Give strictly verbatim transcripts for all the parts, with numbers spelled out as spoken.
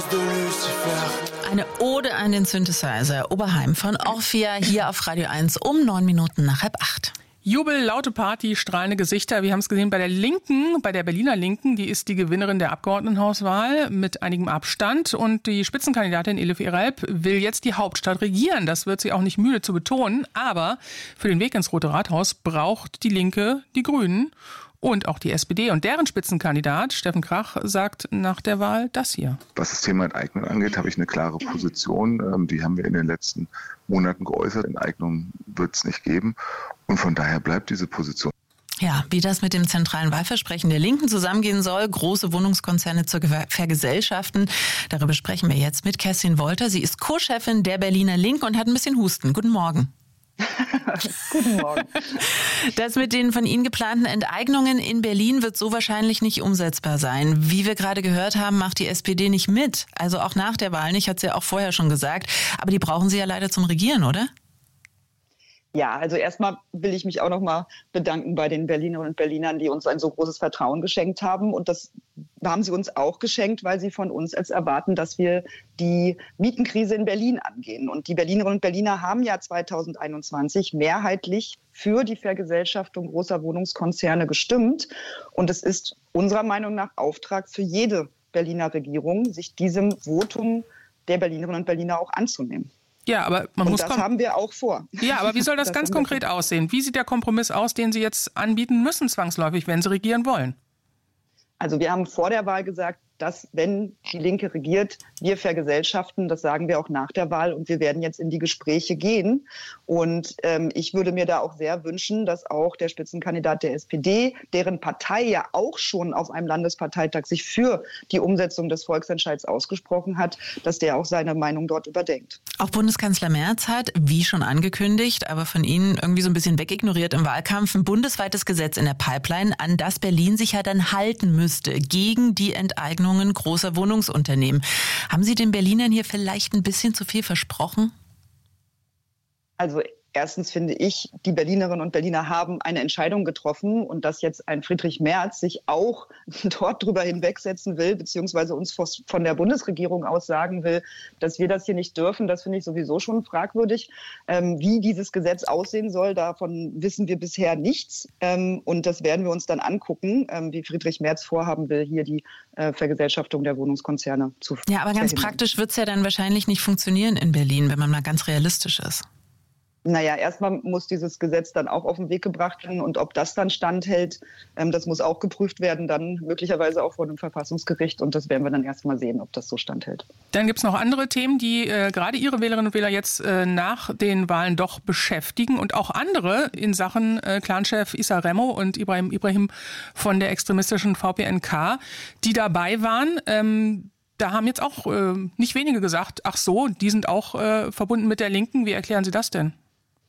de Lucifer. Eine Ode an den Synthesizer, Oberheim von Orphea, hier auf Radio eins um neun Minuten nach halb acht. Jubel, laute Party, strahlende Gesichter. Wir haben es gesehen bei der Linken, bei der Berliner Linken. Die ist die Gewinnerin der Abgeordnetenhauswahl mit einigem Abstand. Und die Spitzenkandidatin Elif Eralp will jetzt die Hauptstadt regieren. Das wird sie auch nicht müde zu betonen. Aber für den Weg ins Rote Rathaus braucht die Linke die Grünen und auch die S P D. Und deren Spitzenkandidat, Steffen Krach, sagt nach der Wahl das hier. Was das Thema Enteignung angeht, habe ich eine klare Position. Die haben wir in den letzten Monaten geäußert. Enteignung wird es nicht geben. Und von daher bleibt diese Position. Ja, wie das mit dem zentralen Wahlversprechen der Linken zusammengehen soll, große Wohnungskonzerne zu vergesellschaften, darüber sprechen wir jetzt mit Kerstin Wolter. Sie ist Co-Chefin der Berliner Linken und hat ein bisschen Husten. Guten Morgen. Guten Morgen. Das mit den von Ihnen geplanten Enteignungen in Berlin wird so wahrscheinlich nicht umsetzbar sein. Wie wir gerade gehört haben, macht die S P D nicht mit. Also auch nach der Wahl nicht, hat sie ja auch vorher schon gesagt. Aber die brauchen Sie ja leider zum Regieren, oder? Ja, also erstmal will ich mich auch noch mal bedanken bei den Berlinerinnen und Berlinern, die uns ein so großes Vertrauen geschenkt haben. Und das haben sie uns auch geschenkt, weil sie von uns als erwarten, dass wir die Mietenkrise in Berlin angehen. Und die Berlinerinnen und Berliner haben ja zweitausendeinundzwanzig mehrheitlich für die Vergesellschaftung großer Wohnungskonzerne gestimmt. Und es ist unserer Meinung nach Auftrag für jede Berliner Regierung, sich diesem Votum der Berlinerinnen und Berliner auch anzunehmen. Ja, aber man und muss das kom- haben wir auch vor. Ja, aber wie soll das, das ganz konkret aussehen? Wie sieht der Kompromiss aus, den Sie jetzt anbieten müssen zwangsläufig, wenn Sie regieren wollen? Also wir haben vor der Wahl gesagt, dass, wenn die Linke regiert, wir vergesellschaften. Das sagen wir auch nach der Wahl. Und wir werden jetzt in die Gespräche gehen. Und ähm, ich würde mir da auch sehr wünschen, dass auch der Spitzenkandidat der S P D, deren Partei ja auch schon auf einem Landesparteitag sich für die Umsetzung des Volksentscheids ausgesprochen hat, dass der auch seine Meinung dort überdenkt. Auch Bundeskanzler Merz hat, wie schon angekündigt, aber von Ihnen irgendwie so ein bisschen wegignoriert im Wahlkampf, ein bundesweites Gesetz in der Pipeline, an das Berlin sich ja dann halten müsste, gegen die Enteignung großer Wohnungsunternehmen. Haben Sie den Berlinern hier vielleicht ein bisschen zu viel versprochen? Also erstens finde ich, die Berlinerinnen und Berliner haben eine Entscheidung getroffen und dass jetzt ein Friedrich Merz sich auch dort drüber hinwegsetzen will, beziehungsweise uns von der Bundesregierung aus sagen will, dass wir das hier nicht dürfen, das finde ich sowieso schon fragwürdig. Ähm, wie dieses Gesetz aussehen soll, davon wissen wir bisher nichts. Ähm, und das werden wir uns dann angucken, ähm, wie Friedrich Merz vorhaben will, hier die äh, Vergesellschaftung der Wohnungskonzerne zu verhindern. Ja, aber ganz praktisch wird es ja dann wahrscheinlich nicht funktionieren in Berlin, wenn man mal ganz realistisch ist. Naja, erstmal muss dieses Gesetz dann auch auf den Weg gebracht werden und ob das dann standhält, ähm, das muss auch geprüft werden, dann möglicherweise auch vor dem Verfassungsgericht und das werden wir dann erstmal sehen, ob das so standhält. Dann gibt es noch andere Themen, die äh, gerade Ihre Wählerinnen und Wähler jetzt äh, nach den Wahlen doch beschäftigen und auch andere in Sachen äh, Clanchef Issa Remo und Ibrahim Ibrahim von der extremistischen V P N K, die dabei waren. Ähm, da haben jetzt auch äh, nicht wenige gesagt, ach so, die sind auch äh, verbunden mit der Linken. Wie erklären Sie das denn?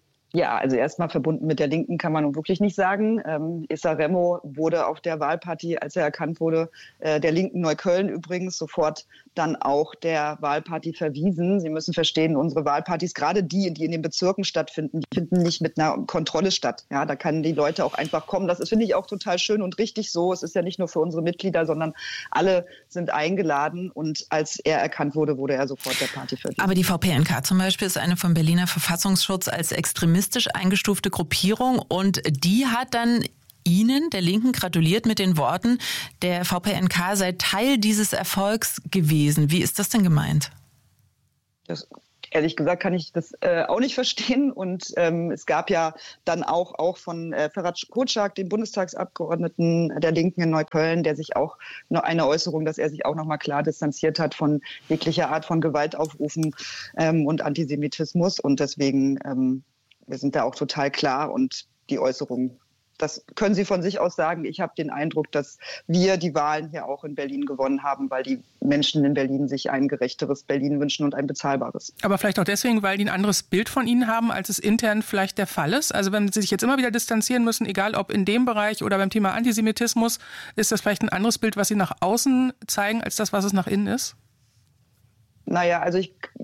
Ja, also erstmal verbunden mit der Linken kann man nun wirklich nicht sagen. Ähm, Issa Remo wurde auf der Wahlparty, als er erkannt wurde, äh, der Linken Neukölln übrigens sofort dann auch der Wahlparty verwiesen. Sie müssen verstehen, unsere Wahlpartys, gerade die, die in den Bezirken stattfinden, die finden nicht mit einer Kontrolle statt. Ja, da können die Leute auch einfach kommen. Das ist, finde ich, auch total schön und richtig so. Es ist ja nicht nur für unsere Mitglieder, sondern alle sind eingeladen. Und als er erkannt wurde, wurde er sofort der Party verwiesen. Aber die V P N K zum Beispiel ist eine vom Berliner Verfassungsschutz als extremistisch eingestufte Gruppierung und die hat dann Ihnen, der Linken, gratuliert mit den Worten, der V P N K sei Teil dieses Erfolgs gewesen. Wie ist das denn gemeint? Das, ehrlich gesagt kann ich das äh, auch nicht verstehen. Und ähm, es gab ja dann auch, auch von äh, Ferhat Kotschak, dem Bundestagsabgeordneten der Linken in Neukölln, der sich auch noch eine Äußerung, dass er sich auch noch mal klar distanziert hat von jeglicher Art von Gewaltaufrufen ähm, und Antisemitismus. Und deswegen, ähm, wir sind da auch total klar und die Äußerung, das können Sie von sich aus sagen. Ich habe den Eindruck, dass wir die Wahlen hier auch in Berlin gewonnen haben, weil die Menschen in Berlin sich ein gerechteres Berlin wünschen und ein bezahlbares. Aber vielleicht auch deswegen, weil die ein anderes Bild von Ihnen haben, als es intern vielleicht der Fall ist. Also wenn Sie sich jetzt immer wieder distanzieren müssen, egal ob in dem Bereich oder beim Thema Antisemitismus, ist das vielleicht ein anderes Bild, was Sie nach außen zeigen, als das, was es nach innen ist? Naja, also ich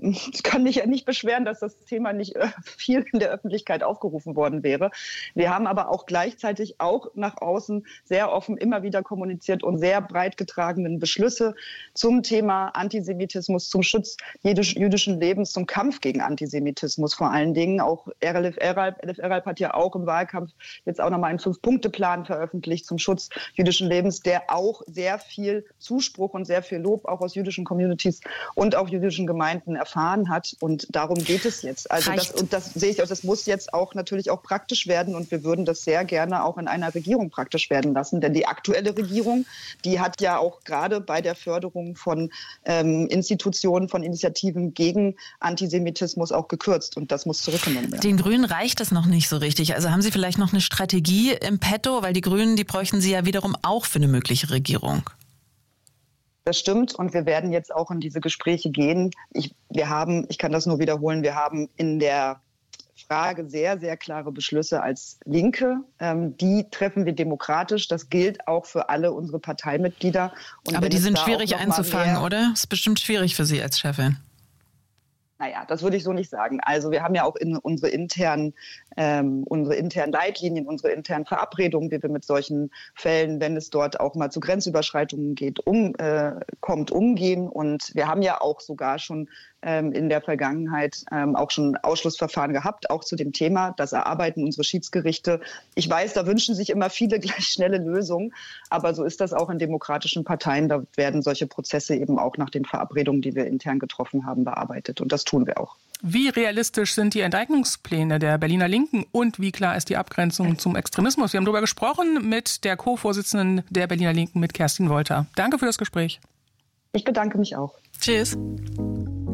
ich kann mich ja nicht beschweren, dass das Thema nicht äh, viel in der Öffentlichkeit aufgerufen worden wäre. Wir haben aber auch gleichzeitig auch nach außen sehr offen immer wieder kommuniziert und sehr breit getragenen Beschlüsse zum Thema Antisemitismus, zum Schutz jüdisch, jüdischen Lebens, zum Kampf gegen Antisemitismus vor allen Dingen. Auch R L F R hat ja auch im Wahlkampf jetzt auch nochmal einen Fünf-Punkte-Plan veröffentlicht zum Schutz jüdischen Lebens, der auch sehr viel Zuspruch und sehr viel Lob auch aus jüdischen Communities und auch jüdischen Gemeinden erfahren hat. Und darum geht es jetzt. Also das, und das sehe ich auch, das muss jetzt auch natürlich auch praktisch werden. Und wir würden das sehr gerne auch in einer Regierung praktisch werden lassen. Denn die aktuelle Regierung, die hat ja auch gerade bei der Förderung von ähm, Institutionen, von Initiativen gegen Antisemitismus auch gekürzt. Und das muss zurückgenommen werden. Den Grünen reicht das noch nicht so richtig. Also haben Sie vielleicht noch eine Strategie im Petto? Weil die Grünen, die bräuchten Sie ja wiederum auch für eine mögliche Regierung. Das stimmt und wir werden jetzt auch in diese Gespräche gehen. Ich, wir haben, ich kann das nur wiederholen, wir haben in der Frage sehr, sehr klare Beschlüsse als Linke. Ähm, die treffen wir demokratisch. Das gilt auch für alle unsere Parteimitglieder. Und aber die sind schwierig einzufangen, oder? Ist bestimmt schwierig für Sie als Chefin. Naja, das würde ich so nicht sagen. Also wir haben ja auch in unsere internen, ähm, unsere internen Leitlinien, unsere internen Verabredungen, wie wir mit solchen Fällen, wenn es dort auch mal zu Grenzüberschreitungen geht, um, äh, kommt, umgehen. Und wir haben ja auch sogar schon ähm, in der Vergangenheit ähm, auch schon Ausschlussverfahren gehabt, auch zu dem Thema. Das erarbeiten unsere Schiedsgerichte. Ich weiß, da wünschen sich immer viele gleich schnelle Lösungen. Aber so ist das auch in demokratischen Parteien. Da werden solche Prozesse eben auch nach den Verabredungen, die wir intern getroffen haben, bearbeitet. Und das tun wir auch. Wie realistisch sind die Enteignungspläne der Berliner Linken und wie klar ist die Abgrenzung zum Extremismus? Wir haben darüber gesprochen mit der Co-Vorsitzenden der Berliner Linken, mit Kerstin Wolter. Danke für das Gespräch. Ich bedanke mich auch. Tschüss.